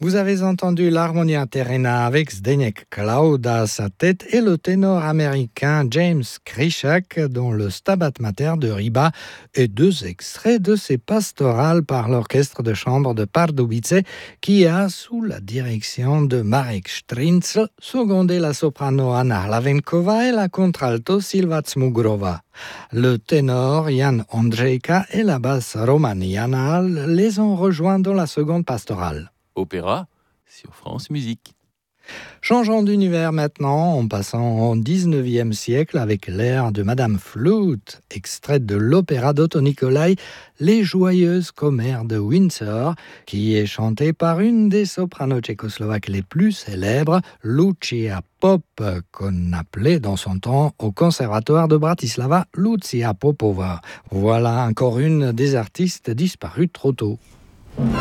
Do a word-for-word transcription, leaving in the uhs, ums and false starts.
Vous avez entendu l'Harmonia Terrena avec Zdeněk Klauda à sa tête et le ténor américain James Krysiak dont le Stabat Mater de Riba et deux extraits de ses pastorales par l'orchestre de chambre de Pardubice qui a, sous la direction de Marek Strinzl, secondé la soprano Anna Hlavenkova et la contralto Silva Tsmugrova. Le ténor Jan Ondřejka et la basse Roman Janal les ont rejoints dans la seconde pastorale. Opéra sur France Musique. Changeons d'univers maintenant en passant au dix-neuvième siècle avec l'air de Madame Flute, extraite de l'opéra d'Otto Nicolai, Les Joyeuses Commères de Windsor, qui est chantée par une des sopranos tchécoslovaques les plus célèbres, Lucia Pop, qu'on appelait dans son temps au conservatoire de Bratislava Lucia Popova. Voilà encore une des artistes disparues trop tôt.